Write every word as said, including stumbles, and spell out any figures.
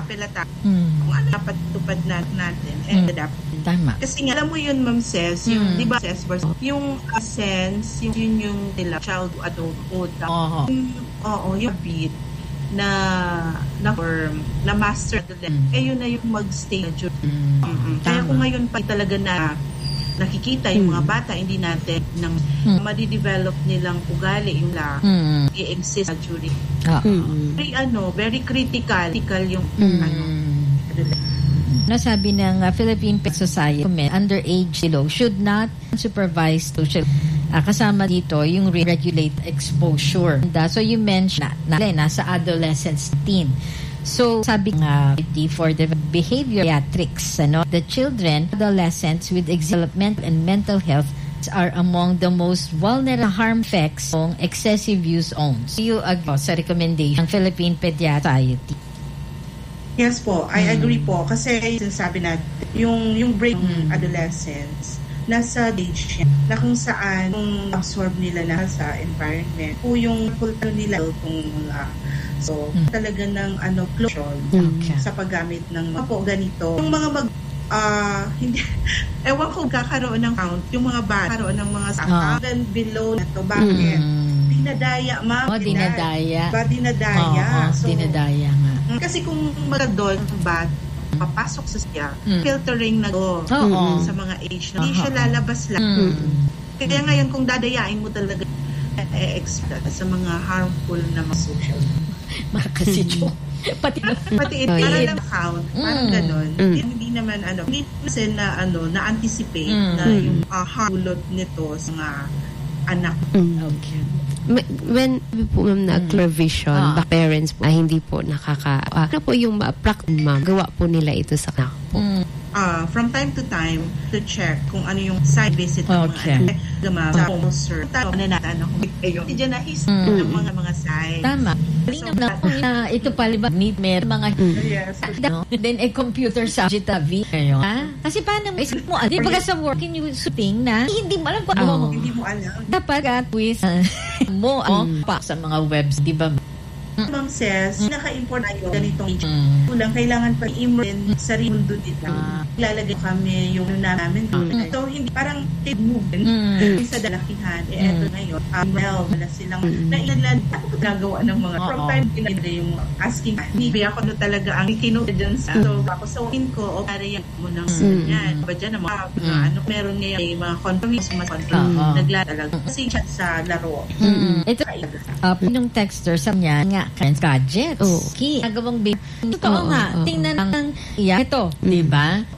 apela tayo. Mm. Kung ano dapat tupad na natin. And Mm. dapat. Tama. Kasi nga, alam mo yun, Ma'am Ses, yung, Mm. di ba, Ses, yung uh, sense, yung, yun yung nila, child to adulthood. Oo. Yung, oo, yung beat na na form, na master Mm. eh yun na yung mag-stay na journey. Mm. Mm-mm. Kaya kung ngayon pa talaga na nakikita yung mga bata, hindi natin nang Mm. madidevelop nilang ugali yung la Mm. i-exist during Oo. very ano, very critical, critical yung Mm. ano. Nasabi ng uh, Philippine Pet Society, underage below should not supervise social. Uh, kasama dito yung regulate exposure. And, uh, so you mentioned na, na nasa adolescence teen. So sabi nga uh, for the behavior pediatrics, ano, the children, adolescents with developmental and mental health are among the most vulnerable harm effects ng excessive use owns. Do you agree sa recommendation ng Philippine Pediatric Society? Yes po, I Mm. agree po. Kasi sinasabi natin, yung, yung brain Mm. ng adolescents, nasa age na kung saan kung absorb nila na sa environment po yung kulto nila kung mga so Mm. talaga ng ano closure Okay. sa paggamit ng mga po ganito. Yung mga mag ah hindi ewan ko kakaroon ng count yung mga bata karoon ng mga Ah. saka below na to bakit Mm. dinadaya ma'am Oh, dinadaya. ba dinadaya Oo, so dinadaya nga. kasi kung mag-adult ba papasok sa siya Mm. filtering na go Oo. sa mga age na hindi Aha. siya lalabas lang. Mm. Kaya ngayon kung dadayain mo talaga e-expect sa mga harmful na mga social. Makasidyo. Pati Pati ito, Oh, para yeah. lang count, parang Mm. ganon. Mm. Hindi, hindi naman ano, hindi kasi na ano, na-anticipate Mm. na yung uh, harmulot nito sa mga anak. Mm. Okay. Ma- When po ma'am na clear vision, Ah. ba parents po, ah, hindi po nakaka... ah, ano po yung ma-practice ma'am? Gawa po nila ito sa anak po. Mm. Uh, from time to time, to check kung ano yung side visit ng Okay. mga anak. Gama, sa home sir. Tayo na natin ano, kung yung hindi dyan na history Mm. ng mga mga side. Tama. So, na, na, ito pala ba need mer mga yes. no? Then a computer subject V ngayon. Ha? Kasi paano mo isip mo, di ba sa working you shooting na hindi mo alam kung ano. Oo. Hindi mo alam. Dapat at with uh, mo ano, pa sa mga webs, di ba? Ma'am says, naka-import tayo ganitong age. Mm. Kulang, kailangan pa i-immerse sa mundo nila. Ah. Ilalagay kami yung ano namin. Mm. So, hindi parang kid movement. Mm. Sa dalakihan. Eh, Mm. eto ngayon. Um, well, wala silang Mm. nailan. Ako pa nagawa ng mga. From Oo. time, pinagda yung asking. Hindi ako na talaga ang kinuha dyan sa. So, ako sa in ko, o para yan mo nang Mm. yan. Ba dyan, ang mga, Mm. ano, meron ngayon, may mga confirmation, mas Oo. naglatalaga. Kasi siya sa laro. Mm. Ito, uh, yung texter sa niya nga, gadgets. Oo. Key. Nagawang baby. Totoo Oo, nga. oo. Tingnan ang iya. Ito, di ba?